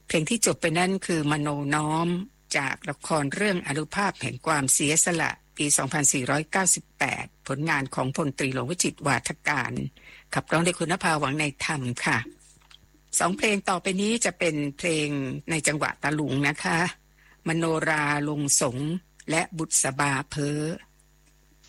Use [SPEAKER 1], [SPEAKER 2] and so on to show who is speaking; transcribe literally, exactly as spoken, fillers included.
[SPEAKER 1] เพลงที่จบไปนั่นคือมโนน้อมจากละครเรื่องอานุภาพแห่งความเสียสละปี สองพันสี่ร้อยเก้าสิบแปด ผลงานของพลตรีหลวงวิจิตรวาทการขับร้องโดยคุณนภาหวังในธรรมค่ะสองเพลงต่อไปนี้จะเป็นเพลงในจังหวะตะลุงนะคะมโนราลงสงและบุษบาเพ้อ